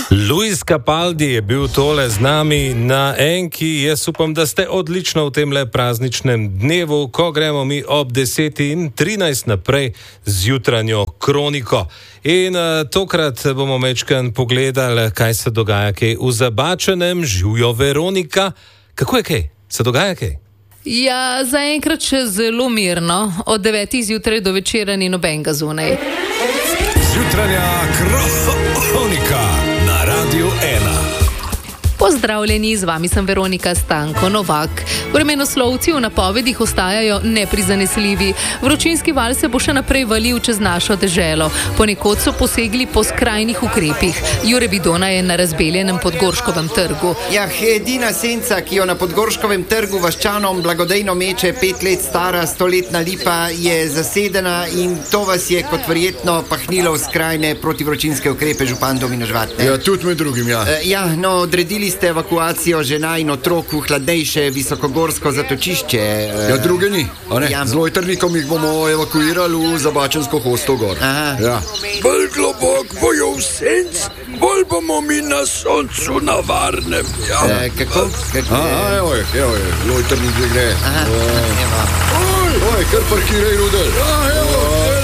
Luis Capaldi je bil tole z nami na enki. Jaz upam, da ste odlično v tem le prazničnem dnevu, ko gremo mi ob 10:13 naprej z jutranjo kroniko. In tokrat bomo mečkan pogledali, kaj se dogaja kaj v Zabačenem. Živjo Veronika. Kako je kaj? Se dogaja kaj? Ja, zaenkrat še zelo mirno. Od 9 zjutraj do večera ni nobenega zunaj. Jutranja kronika na Radiu 1. Pozdravljeni, z vami sem Veronika Stanko Novak. Vremenoslovci v napovedih ostajajo neprizanesljivi. Vročinski val se bo še naprej valil čez našo deželo. Ponekod so posegli po skrajnih ukrepih. Jure Bidona je na razbeljenem Podgorškovem trgu. Ja, edina senca, ki jo na Podgorškovem trgu vaščanom blagodejno meče 5 let stara stoletna lipa, je zasedena in to vas je kot verjetno pahnilo v skrajne protivročinske ukrepe, župan Domino Žvat. Ja, tudi med drugim, ja. Odredili ste evakuacijo žena in otrok v hladnejše visokogorsko zatočišče. Ja, druge ni, a ne? Ja. Z lojtrnikom jih bomo evakuirali v Zabačensko hosto gor. Aha. Ja. Bolj globok bojo v senc, bolj bomo mi na soncu na varnem. Ja. Kako? Evo je, lojtrnik gre. Aha, evo. Oj, kar parkiraj, Rudel. Evo.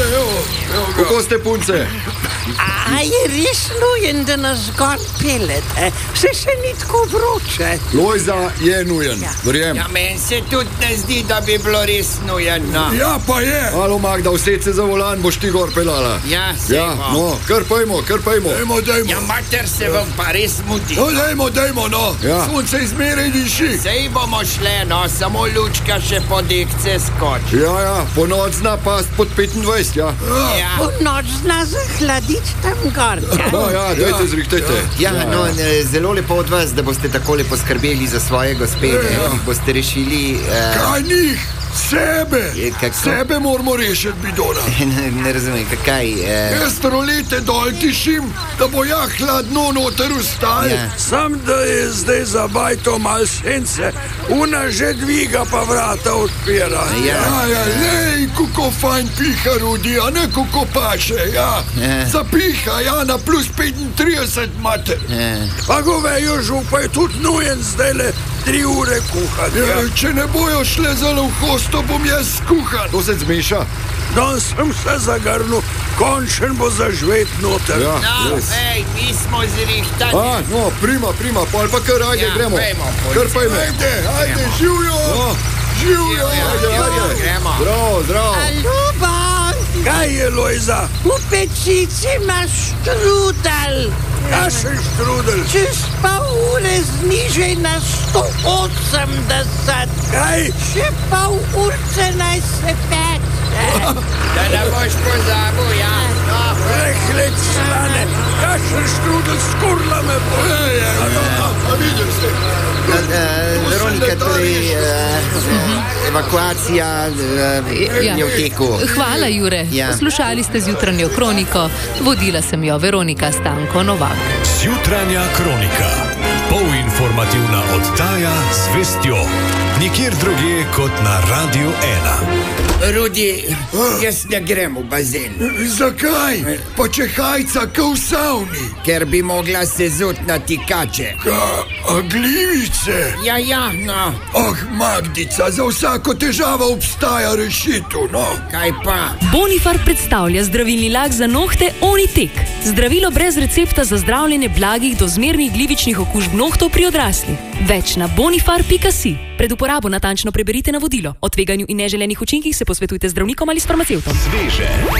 Kako ste, punce? A je res nujen, da nas gor pelete? Se še ni tako vroče. Lojza je nujen, verjem. Ja, meni se tudi ne zdi, da bi bilo res nujen, no. Ja, pa je. Alo, Magda, used se za volan, boš ti gor pelala. Ja, Ja, no, kar pojmo. Dajmo. Ja, mater se vam pa res mudi. No, dajmo, no. Ja. Sonce izmeraj diši. Sej bomo šle, no, samo lučka še po dekce skoči. Ja, po noč zna past pod 25, ja. Ja. V noč zna zahladiti tam gorka. No, ja, dajte zrihtajte. Ja, no, zelo lepo od vas, da boste takole poskrbeli za svoje gospede. Boste rešili... Kaj njih? Sebe. Kako? Sebe moramo rešiti, Bidona. Ne razumem, kaj... Jaz rolete dol tišim, da bo ja hladno noter ustal. Ja. Sam, da je zdaj za bajto mal sence, una že dviga pa vrata odpira. Ja. Lej, kako fajn piha, Rudi, a ne kako paše, ja. Zapiha, ja, na plus 35 mater. Pa govejo župa je tudi nujen zdaj le 3 ure kuhati. Ja, če ne bojo šle zelo v hosto, bom jaz skuhan. To se zmeša. Danes sem se zagrnil, končen bo zažvet noter. Ja, No, res. mi smo zrihtani. No, prima, pol pa kar, ajde, Ja, gremo. gremo, Kar pa ime. Ajde, živijo! No, Živijo! ajde. Gremo. Zdravo. Ljubav, Kaj je, Lojza? v pečici imaš štrudel. Kašen štrudel? Čez pol ure znižaj na 180. Kaj? Še pol urce naj se peče. Da ne boš pozabil, ja. Prehled slane, kašen štrudel skurla me boje. A vidim se. Veronika, torej evakuacija je v teku. Hvala, Jure. Ja. Poslušali ste z jutranjo kroniko. Vodila sem jo Veronika Stanko Novak. Jutranja kronika. Polinformativna oddaja z vestjo. Nikjer drugje kot na Radiu 1. Rudi, jaz ne grem v bazen, Zakaj? Pa če hajca kao v savni. ker bi mogla se zut na tikače. A glivice? Ja, no, Ah, Magdica, za vsako težavo obstaja rešitev, no. kaj pa? Bonifar predstavlja zdravilni lak za nohte Onitek. Zdravilo brez recepta za zdravljenje blagih do zmernih glivičnih okužb nohtov pri odraslih. Več na bonifar.si. Pred uporabo natančno preberite navodilo. O tveganju in neželenih učinkih se posvetujte z zdravnikom ali s farmacevtom. Sveže,